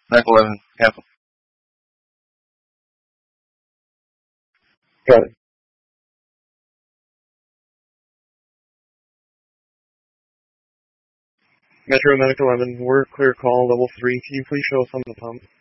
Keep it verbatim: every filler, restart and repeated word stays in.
Mac eleven, cancel. Got it. Metro Medic eleven, we're clear call, level three. Can you please show us on the pump?